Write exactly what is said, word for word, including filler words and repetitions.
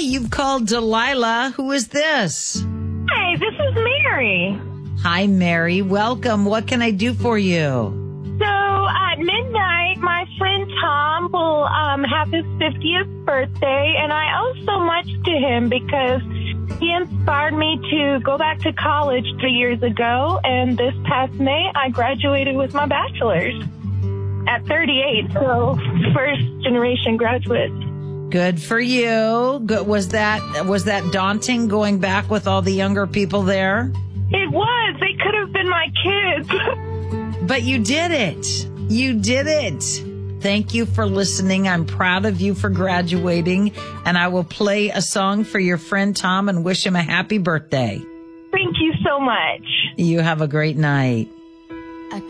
you've called Delilah. Who is this? Hey, this is Mary. Hi, Mary. Welcome. What can I do for you? So at midnight, my friend Tom will um, have his fiftieth birthday, and I owe so much to him because he inspired me to go back to college three years ago, and this past May, I graduated with my bachelor's at thirty-eight, so first generation graduate. Good for you. Good. Was that was that daunting going back with all the younger people there? It was. They could have been my kids. But you did it. You did it. Thank you for listening. I'm proud of you for graduating, and I will play a song for your friend Tom and wish him a happy birthday. Thank you so much. You have a great night.